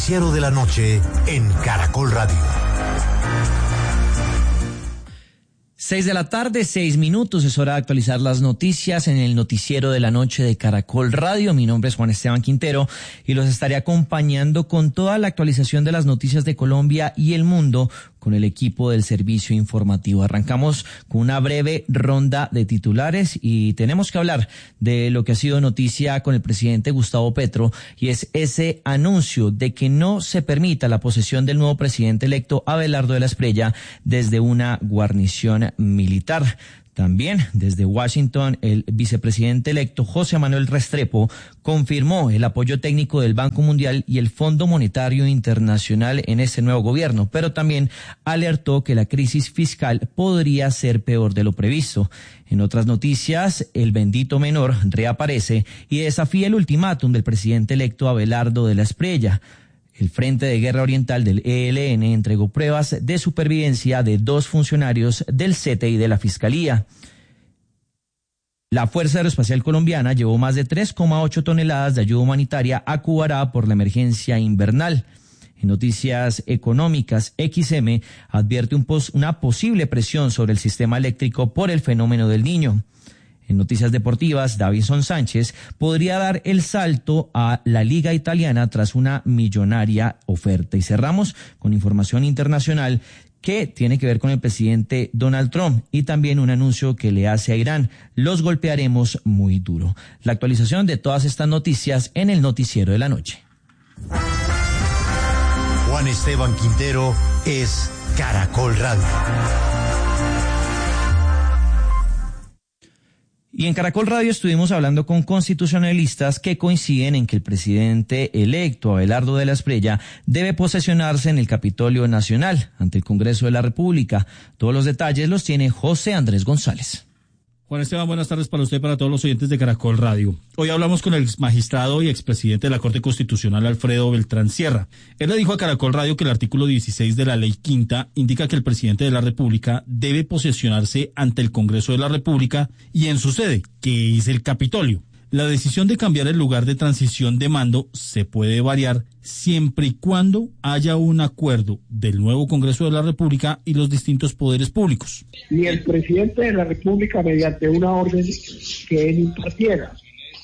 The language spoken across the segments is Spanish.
Noticiero de la noche en Caracol Radio. 6:00 p.m, es hora de actualizar las noticias en el Noticiero de la Noche de Caracol Radio. Mi nombre es Juan Esteban Quintero y los estaré acompañando con toda la actualización de las noticias de Colombia y el mundo con el equipo del servicio informativo. Arrancamos con una breve ronda de titulares y tenemos que hablar de lo que ha sido noticia con el presidente Gustavo Petro, y es ese anuncio de que no se permita la posesión del nuevo presidente electo Abelardo de la Espriella desde una guarnición militar. También desde Washington, el vicepresidente electo José Manuel Restrepo confirmó el apoyo técnico del Banco Mundial y el Fondo Monetario Internacional en este nuevo gobierno, pero también alertó que la crisis fiscal podría ser peor de lo previsto. En otras noticias, el bendito menor reaparece y desafía el ultimátum del presidente electo Abelardo de la Espriella. El Frente de Guerra Oriental del ELN entregó pruebas de supervivencia de 2 funcionarios del CETE y de la Fiscalía. La Fuerza Aeroespacial Colombiana llevó más de 3,8 toneladas de ayuda humanitaria a Cubará por la emergencia invernal. En noticias económicas, XM advierte una posible presión sobre el sistema eléctrico por el fenómeno del Niño. En noticias deportivas, Davinson Sánchez podría dar el salto a la Liga Italiana tras una millonaria oferta. Y cerramos con información internacional que tiene que ver con el presidente Donald Trump y también un anuncio que le hace a Irán: los golpearemos muy duro. La actualización de todas estas noticias en el Noticiero de la Noche. Juan Esteban Quintero es Caracol Radio. Y en Caracol Radio estuvimos hablando con constitucionalistas que coinciden en que el presidente electo Abelardo de la Espriella debe posesionarse en el Capitolio Nacional ante el Congreso de la República. Todos los detalles los tiene José Andrés González. Juan Esteban, buenas tardes para usted y para todos los oyentes de Caracol Radio. Hoy hablamos con el exmagistrado y expresidente de la Corte Constitucional, Alfredo Beltrán Sierra. Él le dijo a Caracol Radio que el artículo 16 de la Ley Quinta indica que el presidente de la República debe posesionarse ante el Congreso de la República y en su sede, que es el Capitolio. La decisión de cambiar el lugar de transición de mando se puede variar siempre y cuando haya un acuerdo del nuevo Congreso de la República y los distintos poderes públicos. Ni el presidente de la República, mediante una orden que él impartiera,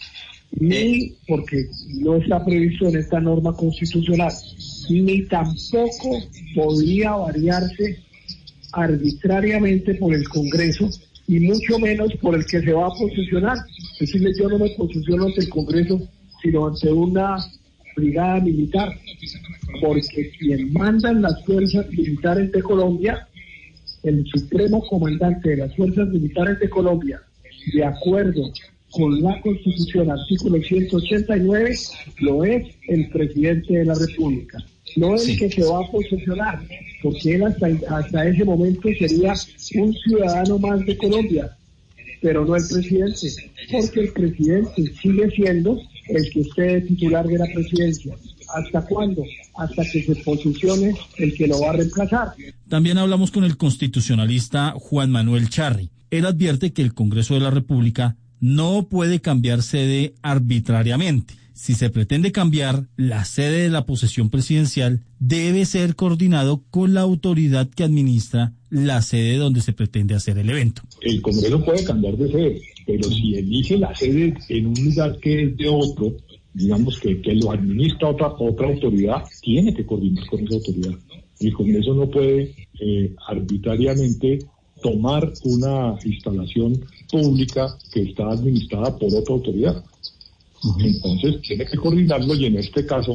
ni porque no está previsto en esta norma constitucional, ni tampoco podría variarse arbitrariamente por el Congreso, y mucho menos por el que se va a posesionar. Es decir, yo no me posesiono ante el Congreso, sino ante una brigada militar, porque quien mandan las fuerzas militares de Colombia, el supremo comandante de las fuerzas militares de Colombia, de acuerdo con la Constitución, artículo 189, lo es el presidente de la República, no el que se va a posesionar, porque él hasta ese momento sería un ciudadano más de Colombia, pero no el presidente, porque el presidente sigue siendo el que esté de titular de la presidencia. ¿Hasta cuándo? Hasta que se posesione el que lo va a reemplazar. También hablamos con el constitucionalista Juan Manuel Charri. Él advierte que el Congreso de la República no puede cambiar sede arbitrariamente. Si se pretende cambiar la sede de la posesión presidencial, debe ser coordinado con la autoridad que administra la sede donde se pretende hacer el evento. El Congreso puede cambiar de sede, pero si elige la sede en un lugar que es de otro, digamos que lo administra otra autoridad, tiene que coordinar con esa autoridad. El Congreso no puede arbitrariamente tomar una instalación pública que está administrada por otra autoridad. Entonces tiene que coordinarlo, y en este caso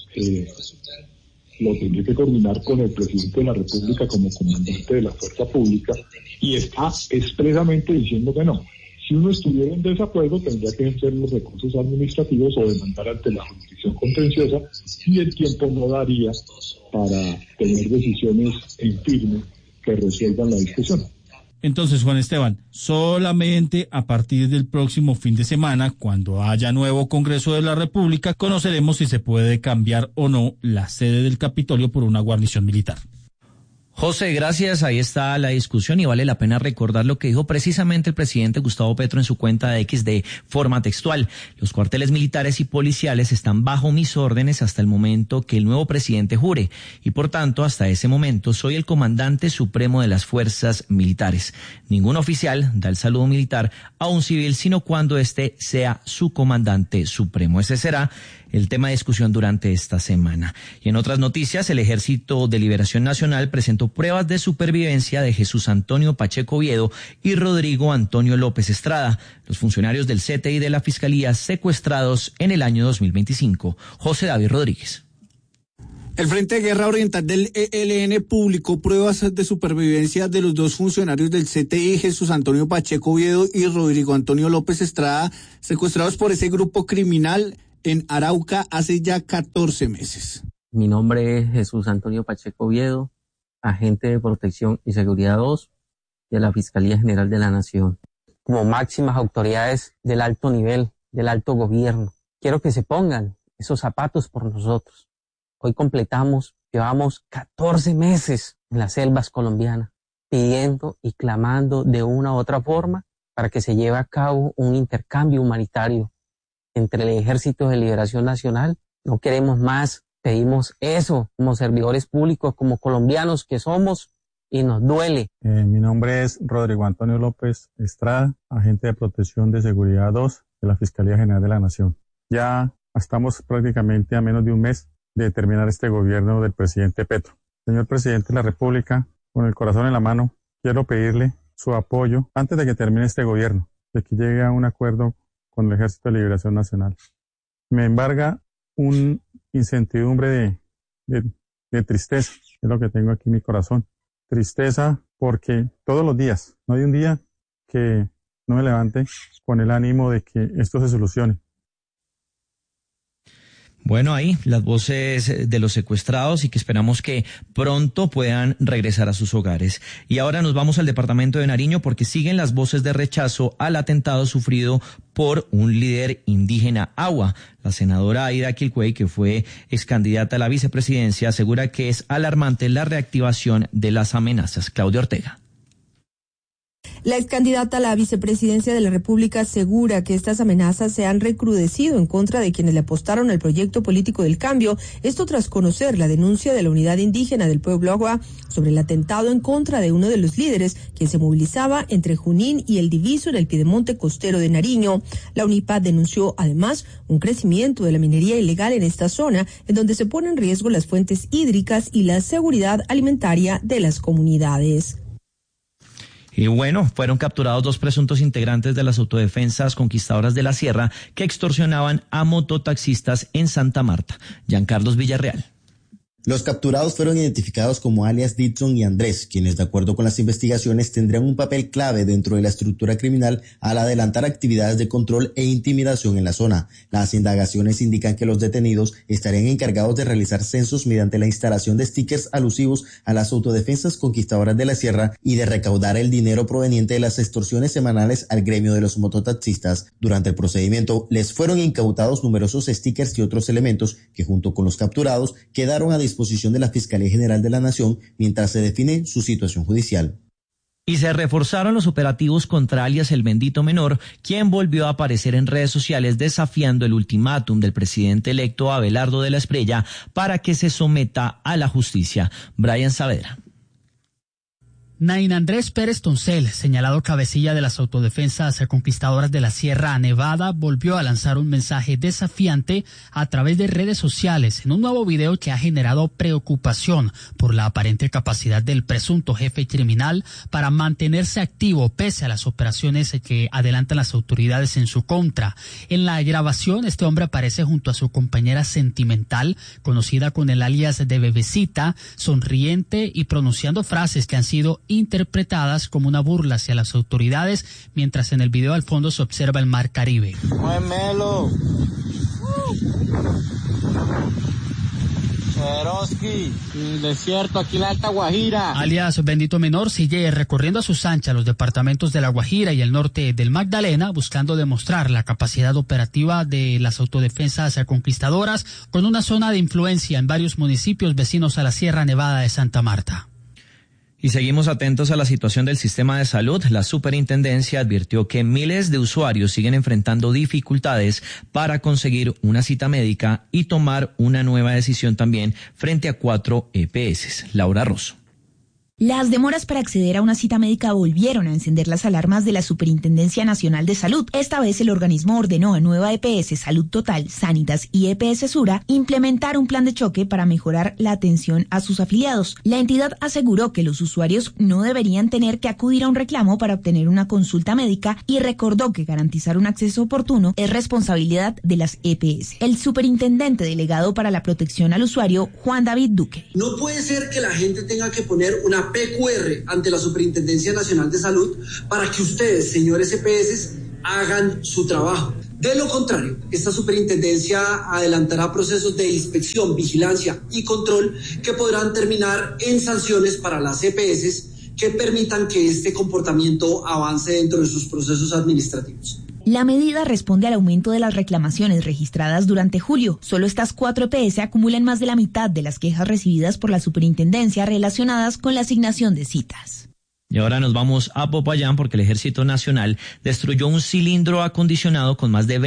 lo tendría que coordinar con el presidente de la República como comandante de la fuerza pública, y está expresamente diciendo que no. Si uno estuviera en desacuerdo, tendría que ejercer los recursos administrativos o demandar ante la jurisdicción contenciosa, y el tiempo no daría para tener decisiones en firme que resuelvan la discusión. Entonces, Juan Esteban, solamente a partir del próximo fin de semana, cuando haya nuevo Congreso de la República, conoceremos si se puede cambiar o no la sede del Capitolio por una guarnición militar. José, gracias. Ahí está la discusión y vale la pena recordar lo que dijo precisamente el presidente Gustavo Petro en su cuenta de X de forma textual. Los cuarteles militares y policiales están bajo mis órdenes hasta el momento que el nuevo presidente jure y por tanto hasta ese momento soy el comandante supremo de las fuerzas militares. Ningún oficial da el saludo militar a un civil sino cuando éste sea su comandante supremo. Ese será el tema de discusión durante esta semana. Y en otras noticias, el Ejército de Liberación Nacional presentó pruebas de supervivencia de Jesús Antonio Pacheco Oviedo y Rodrigo Antonio López Estrada, los funcionarios del CTI de la Fiscalía secuestrados en el año 2025. José David Rodríguez. El Frente de Guerra Oriental del ELN publicó pruebas de supervivencia de los dos funcionarios del CTI, Jesús Antonio Pacheco Oviedo y Rodrigo Antonio López Estrada, secuestrados por ese grupo criminal en Arauca hace ya 14 meses. Mi nombre es Jesús Antonio Pacheco Oviedo, agente de Protección y Seguridad 2 de la Fiscalía General de la Nación. Como máximas autoridades del alto nivel, del alto gobierno, quiero que se pongan esos zapatos por nosotros. Hoy llevamos 14 meses en las selvas colombianas, pidiendo y clamando de una u otra forma para que se lleve a cabo un intercambio humanitario entre el Ejército de Liberación Nacional. No queremos más, pedimos eso como servidores públicos, como colombianos que somos, y nos duele. Mi nombre es Rodrigo Antonio López Estrada, agente de Protección de Seguridad 2 de la Fiscalía General de la Nación. Ya estamos prácticamente a menos de un mes de terminar este gobierno del presidente Petro. Señor presidente de la República, con el corazón en la mano, quiero pedirle su apoyo antes de que termine este gobierno, de que llegue a un acuerdo con el Ejército de Liberación Nacional. Me embarga un incertidumbre de tristeza, es lo que tengo aquí en mi corazón. Tristeza porque todos los días, no hay un día que no me levante con el ánimo de que esto se solucione. Bueno, ahí las voces de los secuestrados y que esperamos que pronto puedan regresar a sus hogares. Y ahora nos vamos al departamento de Nariño porque siguen las voces de rechazo al atentado sufrido por un líder indígena Agua. La senadora Aida Quilcuey, que fue excandidata a la vicepresidencia, asegura que es alarmante la reactivación de las amenazas. Claudia Ortega. La excandidata a la vicepresidencia de la República asegura que estas amenazas se han recrudecido en contra de quienes le apostaron al proyecto político del cambio, esto tras conocer la denuncia de la unidad indígena del pueblo Agua sobre el atentado en contra de uno de los líderes, quien se movilizaba entre Junín y el Diviso en el piedemonte costero de Nariño. La UNIPAD denunció además un crecimiento de la minería ilegal en esta zona, en donde se ponen en riesgo las fuentes hídricas y la seguridad alimentaria de las comunidades. Y bueno, fueron capturados 2 presuntos integrantes de las autodefensas conquistadoras de la Sierra que extorsionaban a mototaxistas en Santa Marta. Giancarlos Villarreal. Los capturados fueron identificados como alias Dixon y Andrés, quienes de acuerdo con las investigaciones tendrían un papel clave dentro de la estructura criminal al adelantar actividades de control e intimidación en la zona. Las indagaciones indican que los detenidos estarían encargados de realizar censos mediante la instalación de stickers alusivos a las autodefensas conquistadoras de la Sierra y de recaudar el dinero proveniente de las extorsiones semanales al gremio de los mototaxistas. Durante el procedimiento les fueron incautados numerosos stickers y otros elementos que junto con los capturados quedaron a disposición de la Fiscalía General de la Nación mientras se define su situación judicial. Y se reforzaron los operativos contra alias El Bendito Menor, quien volvió a aparecer en redes sociales desafiando el ultimátum del presidente electo Abelardo de la Espriella para que se someta a la justicia. Brian Saavedra. Nain Andrés Pérez Toncel, señalado cabecilla de las autodefensas conquistadoras de la Sierra Nevada, volvió a lanzar un mensaje desafiante a través de redes sociales en un nuevo video que ha generado preocupación por la aparente capacidad del presunto jefe criminal para mantenerse activo pese a las operaciones que adelantan las autoridades en su contra. En la grabación, este hombre aparece junto a su compañera sentimental, conocida con el alias de Bebecita, sonriente y pronunciando frases que han sido interpretadas como una burla hacia las autoridades, mientras en el video al fondo se observa el mar Caribe. ¡Muémelo! Cheroski, el desierto, aquí en la Alta Guajira. Alias Bendito Menor sigue recorriendo a sus anchas los departamentos de La Guajira y el norte del Magdalena, buscando demostrar la capacidad operativa de las autodefensas conquistadoras, con una zona de influencia en varios municipios vecinos a la Sierra Nevada de Santa Marta. Y seguimos atentos a la situación del sistema de salud. La superintendencia advirtió que miles de usuarios siguen enfrentando dificultades para conseguir una cita médica y tomar una nueva decisión también frente a 4 EPS. Laura Rosso. Las demoras para acceder a una cita médica volvieron a encender las alarmas de la Superintendencia Nacional de Salud. Esta vez el organismo ordenó a nueva EPS Salud Total, Sanitas y EPS Sura implementar un plan de choque para mejorar la atención a sus afiliados. La entidad aseguró que los usuarios no deberían tener que acudir a un reclamo para obtener una consulta médica y recordó que garantizar un acceso oportuno es responsabilidad de las EPS. El superintendente delegado para la protección al usuario, Juan David Duque. No puede ser que la gente tenga que poner una PQR ante la Superintendencia Nacional de Salud para que ustedes, señores EPS, hagan su trabajo. De lo contrario, esta superintendencia adelantará procesos de inspección, vigilancia y control que podrán terminar en sanciones para las EPS que permitan que este comportamiento avance dentro de sus procesos administrativos. La medida responde al aumento de las reclamaciones registradas durante julio. Solo estas 4 EPS acumulan más de la mitad de las quejas recibidas por la superintendencia relacionadas con la asignación de citas. Y ahora nos vamos a Popayán porque el Ejército Nacional destruyó un cilindro acondicionado con más de